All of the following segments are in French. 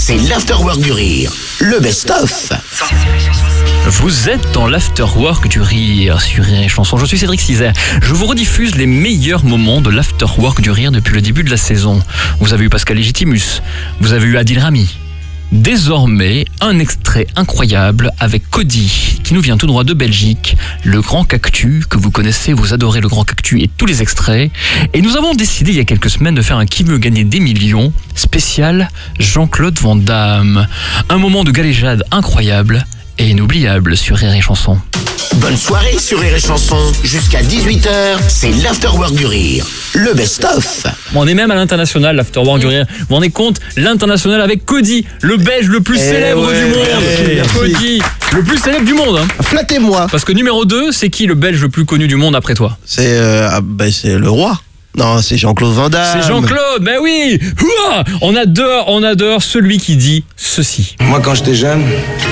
c'est l'Afterwork du Rire, le best-of. Vous êtes dans l'Afterwork du Rire sur Rire et Chanson. Je suis Cédric Cizet. Je vous rediffuse les meilleurs moments de l'Afterwork du Rire depuis le début de la saison. Vous avez eu Pascal Légitimus, vous avez eu Adil Rami. Désormais, un extrait incroyable avec Cody, qui nous vient tout droit de Belgique, le Grand Cactus, que vous connaissez, vous adorez le Grand Cactus et tous les extraits. Et nous avons décidé il y a quelques semaines de faire un Qui veut gagner des millions spécial Jean-Claude Van Damme. Un moment de galéjade incroyable et inoubliable sur Rire et Chanson. Bonne soirée sur Rire et Chanson. Jusqu'à 18h, c'est l'Afterwork du Rire, le best-of. On est même à l'international, l'Afterwork du Rire. Vous vous rendez compte, l'international avec Cody, le Belge le plus célèbre du monde. Cody, le plus célèbre du monde. Hein. Flattez-moi. Parce que numéro 2, c'est qui le Belge le plus connu du monde après toi? C'est le roi. Non, c'est Jean-Claude Van Damme. C'est Jean-Claude, ben oui. Ouah, on adore celui qui dit ceci. Moi, quand j'étais jeune,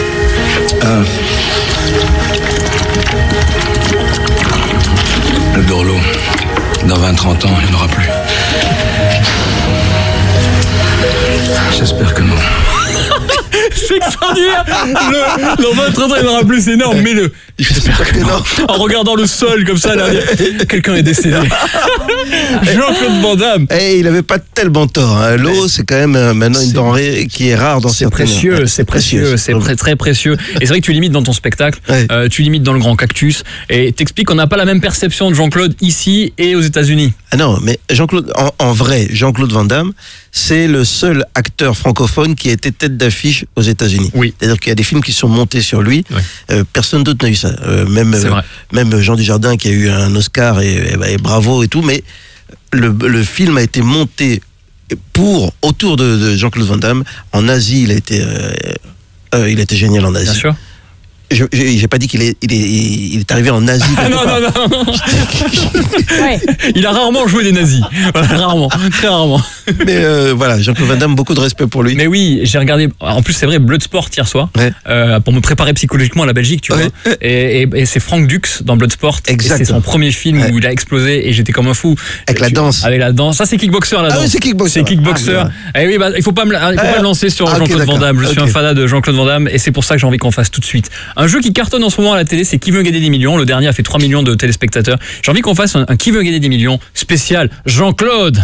le Dorlo, dans 20-30 ans, il n'y en aura plus. J'espère que non. C'est extraordinaire. Dans 20 ans, il n'y en aura plus, c'est énorme. Mais j'espère que non. En regardant le sol comme ça, là, quelqu'un est décédé. Jean-Claude Van Damme. Il avait pas tellement tort. Hein. L'eau, c'est quand même maintenant une denrée qui est rare dans ces précieux. C'est précieux, c'est très précieux. Et c'est vrai que tu limites dans ton spectacle, tu limites dans le Grand Cactus, et t'expliques qu'on n'a pas la même perception de Jean-Claude ici et aux États-Unis. Ah non, mais Jean-Claude, en vrai, Jean-Claude Van Damme, c'est le seul acteur francophone qui a été tête d'affiche aux États-Unis. Oui. C'est-à-dire qu'il y a des films qui sont montés sur lui. Oui. Personne d'autre n'a eu ça. Même Jean Dujardin qui a eu un Oscar et bravo et tout, mais le film a été monté autour de Jean-Claude Van Damme. En Asie, il a été génial en Asie. Bien sûr. J'ai pas dit qu'il est arrivé en Asie. Ah non. Ouais. Il a rarement joué des nazis. Voilà, rarement, très rarement. Mais voilà, Jean-Claude Van Damme, beaucoup de respect pour lui. Mais oui, j'ai regardé, en plus c'est vrai, Bloodsport hier soir, pour me préparer psychologiquement à la Belgique, tu vois. Et c'est Frank Dux dans Bloodsport. Exact. C'est son premier film où il a explosé et j'étais comme un fou. Avec la danse. Ça c'est Kickboxer la danse. Ah oui, c'est Kickboxer. Et oui, il faut pas me lancer sur Jean-Claude Van Damme. Je suis un fanat de Jean-Claude Van Damme et c'est pour ça que j'ai envie qu'on fasse tout de suite. Un jeu qui cartonne en ce moment à la télé, c'est Qui veut gagner des millions. Le dernier a fait 3 millions de téléspectateurs. J'ai envie qu'on fasse un Qui veut gagner des millions spécial Jean-Claude.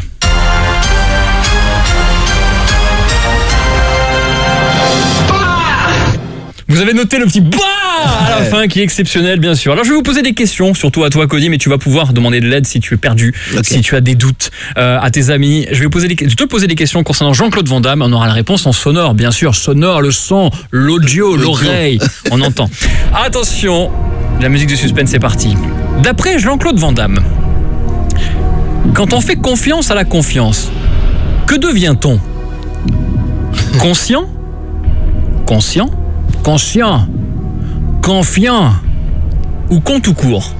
Vous avez noté le petit bah à la fin qui est exceptionnel, bien sûr. Alors je vais vous poser des questions, surtout à toi Cody, mais tu vas pouvoir demander de l'aide si tu es perdu, si tu as des doutes, à tes amis. Je vais te poser des questions concernant Jean-Claude Van Damme. On aura la réponse en sonore, bien sûr. Sonore, le son, l'audio, l'oreille. On entend. Attention, la musique du suspense, c'est parti. D'après Jean-Claude Van Damme, quand on fait confiance à la confiance, que devient-on? Conscient? Conscient? Conscient, confiant ou con tout court?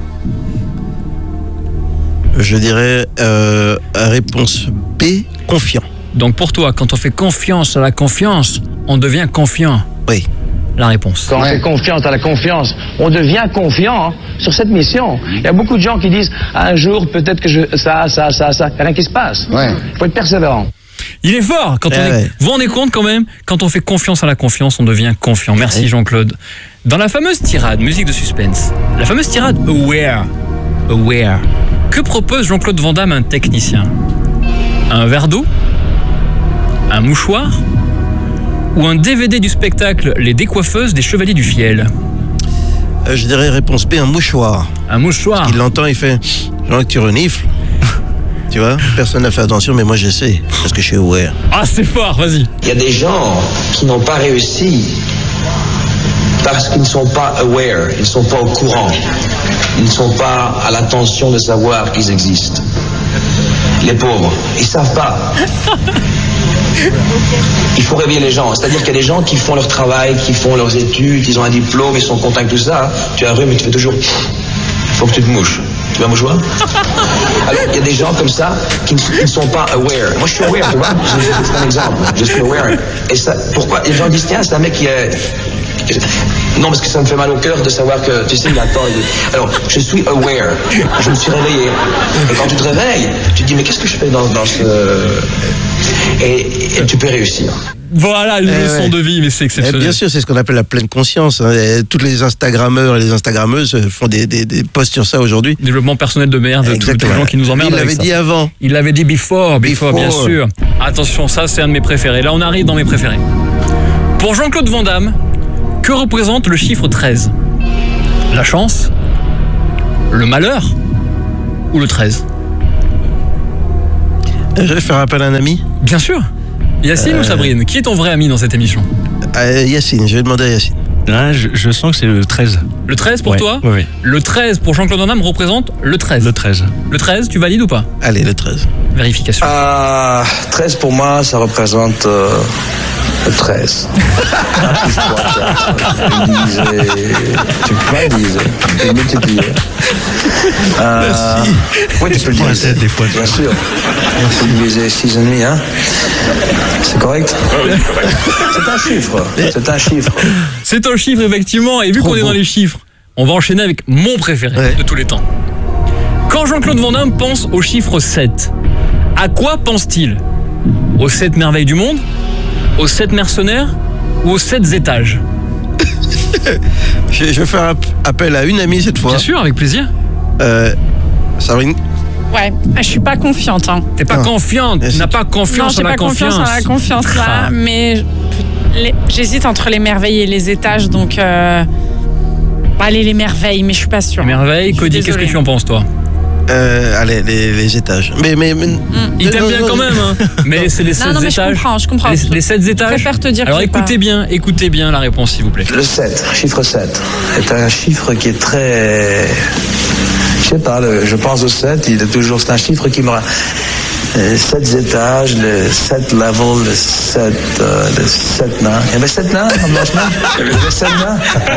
Je dirais réponse B, confiant. Donc pour toi, quand on fait confiance à la confiance, on devient confiant. Oui. La réponse. Quand on fait confiance à la confiance, on devient confiant sur cette mission. Il y a beaucoup de gens qui disent un jour peut-être que ça, rien qui se passe. Il faut être persévérant. Il est fort. Vous vous rendez compte quand même, quand on fait confiance à la confiance, on devient confiant. Merci Jean-Claude. Dans la fameuse tirade, musique de suspense, la fameuse tirade Aware, que propose Jean-Claude Van Damme, un technicien? Un verre d'eau? Un mouchoir? Ou un DVD du spectacle Les Décoiffeuses des Chevaliers du Fiel? Je dirais réponse B, un mouchoir. Un mouchoir. Il l'entend, il fait genre que tu renifles. Tu vois, personne n'a fait attention, mais moi j'essaie, parce que je suis aware. Ah, c'est fort, vas-y. Il y a des gens qui n'ont pas réussi parce qu'ils ne sont pas aware, ils ne sont pas au courant, ils ne sont pas à l'attention de savoir qu'ils existent. Les pauvres, ils ne savent pas. Il faut réveiller les gens, c'est-à-dire qu'il y a des gens qui font leur travail, qui font leurs études, ils ont un diplôme, ils sont contents avec tout ça. Tu as un rhume et tu fais toujours, il faut que tu te mouches. Tu veux un mouchoir? Alors, il y a des gens comme ça qui ne sont pas aware. Moi, je suis aware, tu vois. C'est un exemple. Je suis aware. Et ça, pourquoi? Les gens disent, tiens, c'est un mec qui est... Non, parce que ça me fait mal au cœur de savoir que, tu sais, il attend. Alors, je suis aware. Je me suis réveillé. Et quand tu te réveilles, tu te dis, mais qu'est-ce que je fais dans ce... et tu peux réussir. Voilà, une leçon de vie, mais c'est exceptionnel. Bien sûr, c'est ce qu'on appelle la pleine conscience. Hein. Tous les Instagrammeurs et les Instagrammeuses font des posts sur ça aujourd'hui. Développement personnel de merde, tous les gens qui nous emmerdent. Il l'avait dit avant. Il l'avait dit before, bien sûr. Attention, ça c'est un de mes préférés. Là, on arrive dans mes préférés. Pour Jean-Claude Van Damme, que représente le chiffre 13 ? La chance ? Le malheur ? Ou le 13 ? Je vais faire appel à un ami. Bien sûr. Yacine ou Sabrine ? Qui est ton vrai ami dans cette émission ? Yacine, je vais demander à Yacine. Là, je sens que c'est le 13. Le 13 pour toi ? Oui. Le 13 pour Jean-Claude Van Damme représente le 13. Le 13. Le 13, tu valides ou pas ? Allez, le 13. Vérification. 13 pour moi, ça représente le 13. Tu peux diviser, tu peux multiplier. Merci. Oui, tu peux le diviser. Des fois, bien sûr. Il faut diviser 6,5, hein. C'est correct ? C'est un chiffre. C'est un chiffre. C'est un chiffre, effectivement. Et vu qu'on est dans les chiffres, on va enchaîner avec mon préféré de tous les temps. Quand Jean-Claude Van Damme pense au chiffre 7, à quoi pense-t-il ? Aux 7 merveilles du monde ? Aux 7 mercenaires ? Ou aux 7 étages ? Je vais faire appel à une amie cette fois. Bien sûr, avec plaisir. Sabrine ? Ouais, je suis pas confiante. Hein. T'es pas confiante, tu n'as pas confiance en la confiance. Non, j'ai pas confiance en la confiance là, mais j'hésite entre les merveilles et les étages, donc allez les merveilles, mais je suis pas sûre. Les merveilles, Cody, qu'est-ce que tu en penses toi ? Allez, les étages. Mais il t'aime bien quand même, hein. Mais c'est les 7 étages. Je comprends. Les 7 étages. Je préfère te dire. Alors écoutez bien la réponse, s'il vous plaît. Le 7, chiffre 7, est un chiffre qui est très... Je sais pas, je pense au 7, c'est un chiffre qui me... 7 étages, le 7 level, le 7 nains. Il y avait 7 nains dans Blanche-Neige ? Il y avait 7 nains.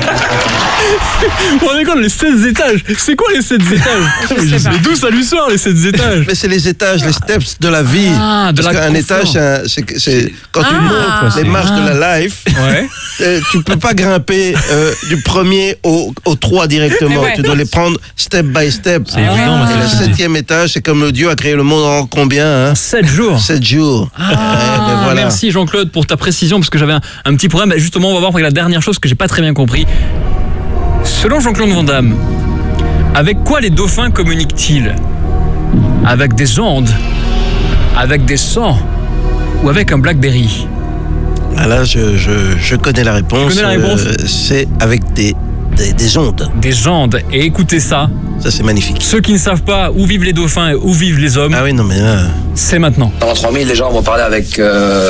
On est quoi, les 7 étages ? C'est quoi les 7 étages ? Mais d'où ça lui sort, les 7 étages ? Mais c'est les étages, les steps de la vie. Parce qu'un étage, c'est quand tu montes les marches de la life, tu peux pas grimper du premier au 3 directement. Tu dois les prendre step by step. C'est évident. Le 7e étage, c'est comme Dieu a créé le monde en combien ? 7 jours. 7 jours. Voilà. Merci Jean-Claude pour ta précision, parce que j'avais un petit problème. Justement, on va voir avec la dernière chose que j'ai pas très bien compris. Selon Jean-Claude Van Damme, avec quoi les dauphins communiquent-ils ? Avec des ondes ? Avec des sons ? Ou avec un Blackberry ? Là, je connais la réponse. Tu connais la réponse ? C'est avec des ondes. Des ondes. Et écoutez ça. Ça, c'est magnifique. Ceux qui ne savent pas où vivent les dauphins et où vivent les hommes. Ah oui, non, mais là... C'est maintenant. Dans 3000, les gens vont parler avec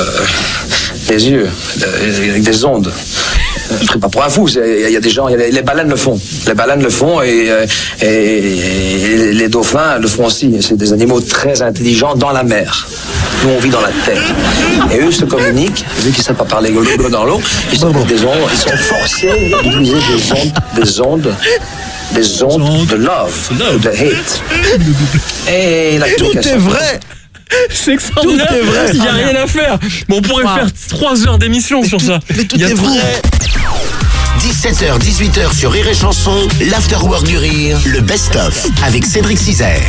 des yeux, avec des ondes. Je ne serai pas pour un fou, il y a des gens, les baleines le font. Les baleines le font et les dauphins le font aussi. C'est des animaux très intelligents dans la mer. Nous, on vit dans la terre. Et eux se communiquent, vu qu'ils ne savent pas parler dans l'eau, ils sont forcés d'utiliser des ondes de love, de hate. Et la tout est vrai. C'est extraordinaire. Tout est vrai. Il n'y a rien à faire. Bon, on pourrait faire 3 heures d'émission sur ça. Mais tout est vrai. 17h, 18h sur Rire et Chanson, l'Afterwork du Rire, le best-of, avec Cédric Cizer.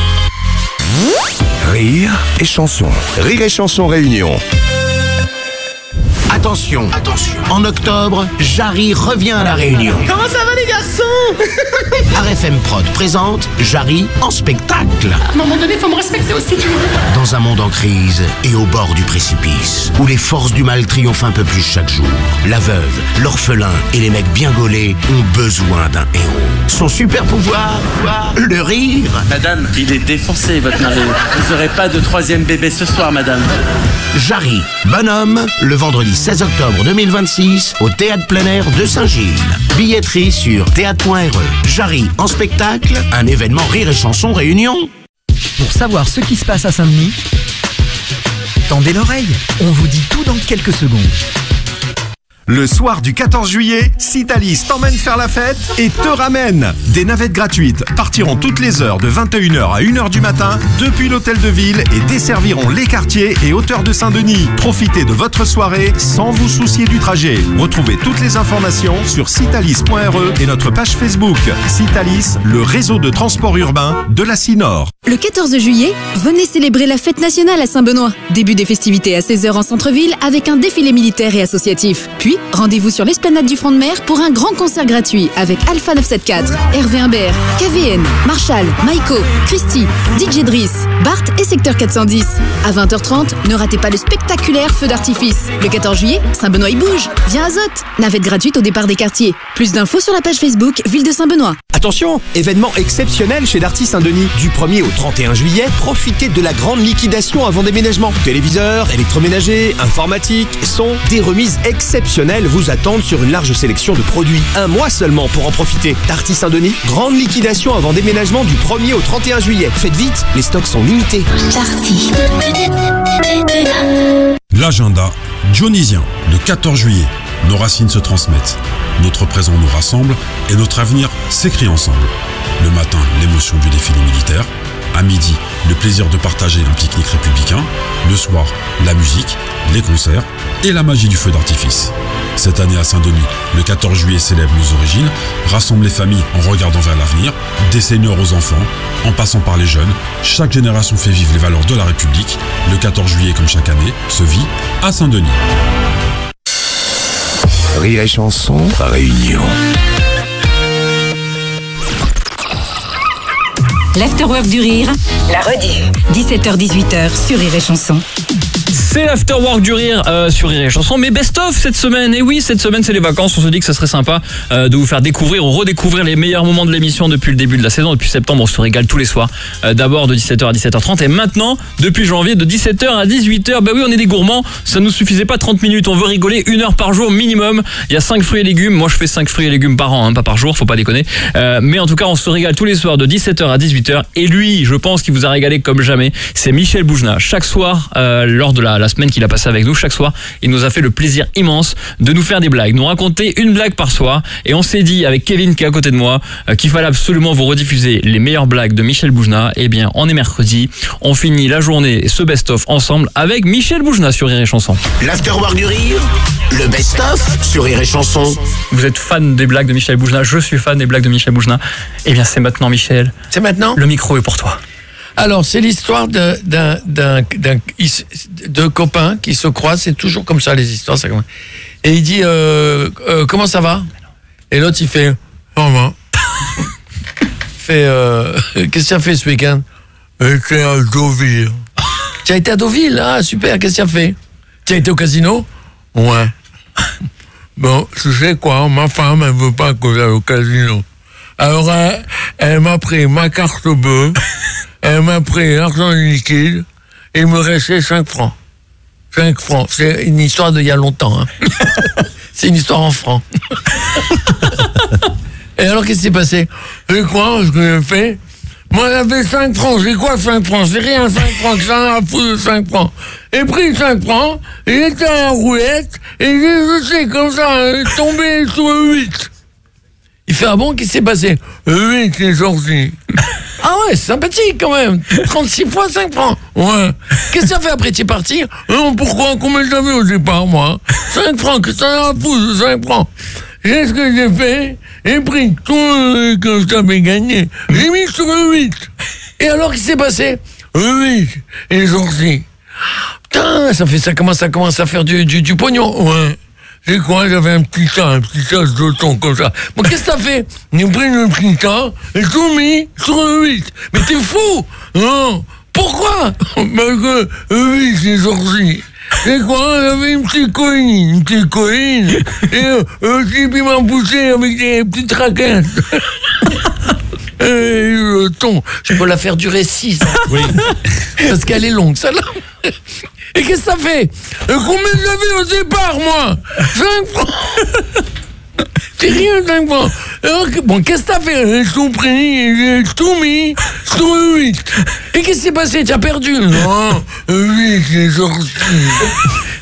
Rire et Chanson. Rire et Chanson Réunion. Attention, en octobre, Jarry revient à La Réunion. Comment ça va les garçons? RFM Prod présente Jarry en spectacle. À un moment donné, faut me respecter aussi. Dans un monde en crise et au bord du précipice, où les forces du mal triomphent un peu plus chaque jour, la veuve, l'orphelin et les mecs bien gaulés ont besoin d'un héros. Son super pouvoir, le rire. Madame, il est défoncé, votre mari. Vous n'aurez pas de 3e bébé ce soir, madame. Jarry, bonhomme, le vendredi 16 octobre 2026, au Théâtre Plein Air de Saint-Gilles. Billetterie sur théâtre.re. Jarry en spectacle, un événement Rire et Chanson Réunion. Pour savoir ce qui se passe à Saint-Denis, tendez l'oreille, on vous dit tout dans quelques secondes. Le soir du 14 juillet, Citalis t'emmène faire la fête et te ramène. Des navettes gratuites partiront toutes les heures de 21h à 1h du matin depuis l'hôtel de ville et desserviront les quartiers et hauteurs de Saint-Denis. Profitez de votre soirée sans vous soucier du trajet. Retrouvez toutes les informations sur citalis.re et notre page Facebook. Citalis, le réseau de transport urbain de la Cinor. Le 14 juillet, venez célébrer la fête nationale à Saint-Benoît. Début des festivités à 16h en centre-ville avec un défilé militaire et associatif. Puis, rendez-vous sur l'esplanade du Front de Mer pour un grand concert gratuit avec Alpha 974, Hervé Imbert, KVN, Marshall, Maiko, Christy, DJ Driss, Bart et Secteur 410. À 20h30, ne ratez pas le spectaculaire feu d'artifice. Le 14 juillet, Saint-Benoît y bouge. Viens à Zot. Navette gratuite au départ des quartiers. Plus d'infos sur la page Facebook Ville de Saint-Benoît. Attention, événement exceptionnel chez Darty Saint-Denis. Du 1er au 31 juillet, profitez de la grande liquidation avant déménagement. Téléviseurs, électroménagers, informatique, son, des remises exceptionnelles vous attendent sur une large sélection de produits. Un mois seulement pour en profiter. Darty Saint-Denis, grande liquidation avant déménagement du 1er au 31 juillet. Faites vite, les stocks sont limités. Darty. L'agenda dionysien, le 14 juillet. Nos racines se transmettent, notre présent nous rassemble et notre avenir s'écrit ensemble. Le matin, l'émotion du défilé militaire. À midi, le plaisir de partager un pique-nique républicain. Le soir, la musique, les concerts et la magie du feu d'artifice. Cette année à Saint-Denis, le 14 juillet célèbre nos origines, rassemble les familles en regardant vers l'avenir, des seniors aux enfants, en passant par les jeunes. Chaque génération fait vivre les valeurs de la République. Le 14 juillet, comme chaque année, se vit à Saint-Denis. Rire et chanson, réunion. L'afterwork du rire, la rediff. 17h-18h sur Rire et chanson. C'est l'afterwork du rire sur Rire et Chanson, mais best-of cette semaine. Et oui, cette semaine, c'est les vacances. On se dit que ça serait sympa de vous faire découvrir ou redécouvrir les meilleurs moments de l'émission depuis le début de la saison. Depuis septembre, on se régale tous les soirs. D'abord de 17h à 17h30 et maintenant, depuis janvier, de 17h à 18h. Bah oui, on est des gourmands. Ça nous suffisait pas 30 minutes. On veut rigoler 1 heure par jour minimum. Il y a 5 fruits et légumes. Moi, je fais 5 fruits et légumes par an, hein, pas par jour, faut pas déconner. Mais en tout cas, on se régale tous les soirs de 17h à 18h. Et lui, je pense qu'il vous a régalé comme jamais. C'est Michel Boujna. Chaque soir, lors de la semaine qu'il a passé avec nous, chaque soir, il nous a fait le plaisir immense de nous faire des blagues, nous raconter une blague par soir. Et on s'est dit avec Kevin qui est à côté de moi qu'il fallait absolument vous rediffuser les meilleures blagues de Michel Boujna. Eh bien, on est mercredi, on finit la journée, ce best-of ensemble avec Michel Boujna sur Rire et Chanson. L'afterwork du rire, le best-of sur Rire et Chanson. Vous êtes fan des blagues de Michel Boujna, je suis fan des blagues de Michel Boujna. Eh bien, c'est maintenant, Michel. C'est maintenant ? Le micro est pour toi. Alors, c'est l'histoire de copains qui se croisent. C'est toujours comme ça, les histoires. Ça, et il dit, comment ça va ? Et l'autre, il fait, ça va. Il fait, qu'est-ce que tu as fait ce week-end ? J'étais à Deauville. Tu as été à Deauville ? Ah, super, qu'est-ce que tu as fait ? Tu as été au casino ? Ouais. Bon, tu sais quoi, ma femme, elle veut pas que j'aille au casino. Alors, elle m'a pris ma carte bleue, elle m'a pris l'argent liquide, et il me restait 5 francs. 5 francs. C'est une histoire d'il y a longtemps. Hein. C'est une histoire en francs. Et alors, qu'est-ce qui s'est passé ? C'est quoi ce que j'ai fait ? Moi, j'avais 5 francs. C'est quoi 5 francs ? C'est rien, 5 francs, que ça a à foutre de 5 francs. J'ai pris 5 francs, il était à la roulette, et je sais, comme ça, il est tombé sur le 8. Il fait, ah bon, qu'est-ce qui s'est passé ? 8, c'est sorti. Ah ouais, c'est sympathique quand même. 36 fois 5 francs. Ouais. Qu'est-ce que ça fait après, tu es parti ? Non, pourquoi ? Combien j'avais au départ, moi ? 5 francs, que ça a à foutre de 5 francs. J'ai ce que j'ai fait, j'ai pris tout que j'avais gagné. J'ai mis sur le 8. Et alors, qu'est-ce qui s'est passé ? Le 8 est sorti. Putain, ça commence à faire du pognon. Ouais. C'est quoi, j'avais un petit tas de thon comme ça. Bon, qu'est-ce que t'as fait ? J'ai pris le petit tas et tout mis sur le 8. Mais t'es fou ? Non. Pourquoi ? Parce que le 8 c'est sorti. C'est quoi ? J'avais une petite colline. Et le type il m'a poussé avec des petites raquettes. Et le thon, je peux la faire durer 6 ans. Oui. Parce qu'elle est longue, celle-là. Et qu'est-ce que ça fait ? Combien j'avais au départ, moi ? 5 francs. C'est rien, 5 francs. Alors, bon, qu'est-ce que t'as fait ? J'ai tout pris, j'ai tout mis sur le 8. Et qu'est-ce qui s'est passé ? Tu as perdu ? Non, le 8, c'est sorti.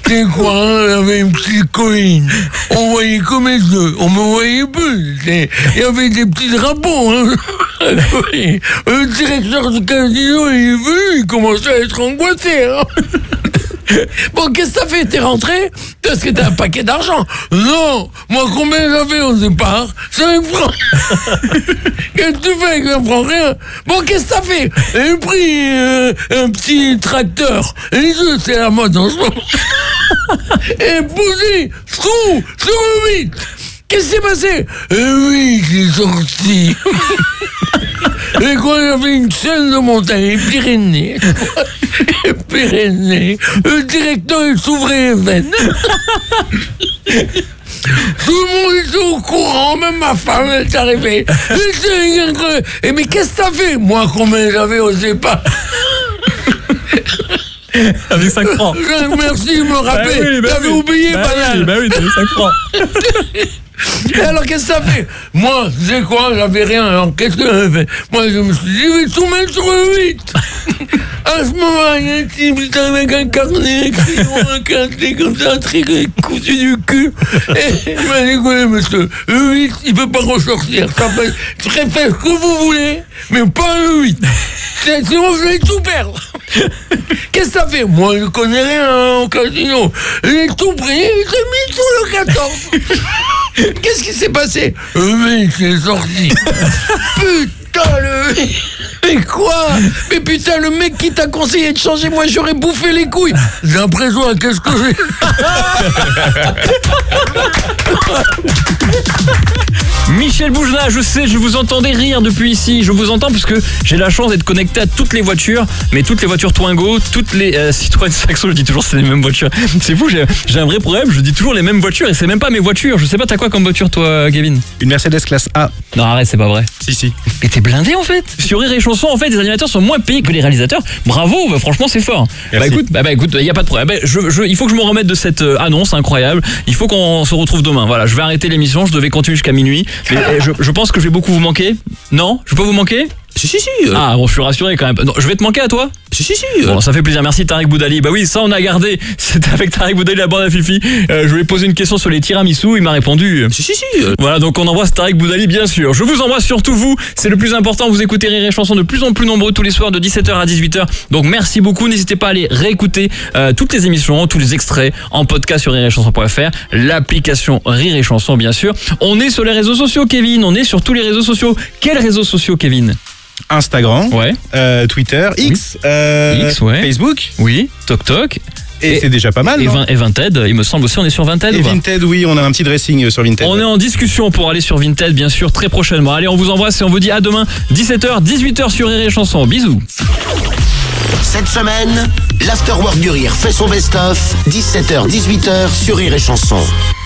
C'est quoi? J'avais une petite colline. On voyait comme les deux. On me voyait plus. Il y avait des petits drapeaux. Hein. Le directeur du casino, il est venu, il commençait à être angoissé. Hein. Bon, qu'est-ce que t'as fait? T'es rentré? Parce que t'as un paquet d'argent. Non, moi combien j'avais au départ? 5 francs. Qu'est-ce que tu fais avec 5 francs? Rien. Bon, qu'est-ce que t'as fait? J'ai pris un petit tracteur. Les deux, c'est la mode en ce moment. Et posé sur le 8. Qu'est-ce qui s'est passé? Oui, j'ai sorti. Et quand j'avais une chaîne de montagne, les Pyrénées, le directeur il s'ouvrait les veines. Tout le monde était au courant, même ma femme est arrivée. Et mais qu'est-ce que t'as fait? Moi, combien j'avais osé pas. Avec 5 francs. Merci de me rappeler. T'avais oublié, banal. Bah oui, t'avais 5 francs. Et alors, qu'est-ce que ça fait? Moi, tu sais quoi, j'avais rien. Alors, qu'est-ce que j'avais fait? Moi, je me suis dit, je vais tout mettre sur le 8. À ce moment-là, il y a un petit putain avec un carnet, un carnet comme ça, un truc cousu du cul. Et il m'a dit, écoutez, monsieur, le 8, il peut pas ressortir. Ça fait, faites ce que vous voulez, mais pas le 8. Sinon, vous allez tout perdre. Qu'est-ce que ça fait? Moi, je connais rien au casino. J'ai tout pris, je l'ai mis sur le 14. Qu'est-ce qui s'est passé? Le mec est sorti. Putain, Mais quoi? Mais putain, le mec qui t'a conseillé de changer, moi j'aurais bouffé les couilles. J'ai l'impression, qu'est-ce que j'ai? Michel Boujna, je sais, je vous entendais rire depuis ici. Je vous entends puisque j'ai la chance d'être connecté à toutes les voitures, mais toutes les voitures Twingo, toutes les Citroën Saxo, je dis toujours c'est les mêmes voitures. C'est fou, j'ai un vrai problème, je dis toujours les mêmes voitures et c'est même pas mes voitures. Je sais pas, t'as quoi comme voiture toi, Kevin? Une Mercedes classe A. Non, arrête, c'est pas vrai. Si. Mais t'es blindé en fait. Sur Rire et Chanson, en fait, les animateurs sont moins payés que les réalisateurs. Bravo, bah, franchement, c'est fort. Merci. Bah écoute, y a pas de problème. Il faut que je me remette de cette annonce incroyable. Il faut qu'on se retrouve demain. Voilà, je vais arrêter l'émission, je devais continuer jusqu'à minuit. Mais je pense que je vais beaucoup vous manquer. Non? Je peux vous manquer? Si. Ah bon, je suis rassuré quand même. Non, je vais te manquer à toi? Si. Bon, ça fait plaisir. Merci Tariq Boudali. Bah oui, ça on a gardé. C'était avec Tariq Boudali, la bande à Fifi. Je lui ai posé une question sur les tiramisu. Il m'a répondu. Si. Voilà, donc on embrasse Tariq Boudali, bien sûr. Je vous embrasse surtout vous. C'est le plus important. Vous écoutez Rire et Chanson de plus en plus nombreux tous les soirs de 17h à 18h. Donc merci beaucoup. N'hésitez pas à aller réécouter toutes les émissions, tous les extraits en podcast sur rireetchanson.fr. L'application Rire et Chanson, bien sûr. On est sur les réseaux sociaux, Kevin. On est sur tous les réseaux sociaux. Quels réseaux sociaux, Kevin? Instagram, ouais. Twitter, X, ouais. Facebook, oui, TokTok. Et c'est déjà pas mal. Et Vinted, il me semble aussi, on est sur Vinted. Et Vinted, oui, on a un petit dressing sur Vinted. On est en discussion pour aller sur Vinted, bien sûr, très prochainement. Allez, on vous embrasse et on vous dit à demain, 17h, 18h sur Rire et Chanson. Bisous. Cette semaine, l'Afterwork du Rire fait son best-of, 17h, 18h sur Rire et Chanson.